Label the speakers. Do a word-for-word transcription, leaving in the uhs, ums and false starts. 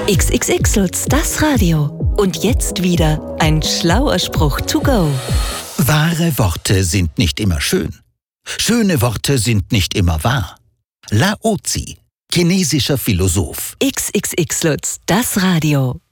Speaker 1: X X X Lutz, das Radio. Und jetzt wieder ein schlauer Spruch to go.
Speaker 2: Wahre Worte sind nicht immer schön. Schöne Worte sind nicht immer wahr. Lao Tzu, chinesischer Philosoph.
Speaker 1: X X X Lutz, das Radio.